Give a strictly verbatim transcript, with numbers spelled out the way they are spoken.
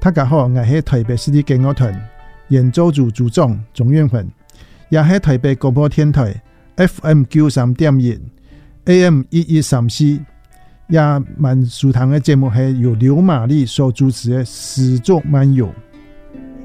大家好，我是台北市立警乐团演奏组组长钟远芬，也是台北广播电台 F M 九十三点一 A M 一一三四，也蛮舒堂的节目是由刘玛丽所主持的诗作漫游。